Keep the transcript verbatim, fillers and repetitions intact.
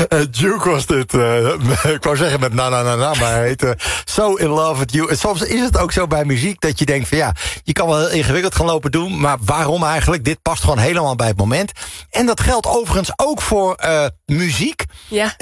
Uh, Duke was dit. Uh, ik wou zeggen met na na na na, maar hij heet uh, So In Love With You. En soms is het ook zo bij muziek dat je denkt van ja, je kan wel heel ingewikkeld gaan lopen doen, maar waarom eigenlijk? Dit past gewoon helemaal bij het moment. En dat geldt overigens ook voor uh, muziek. Ja.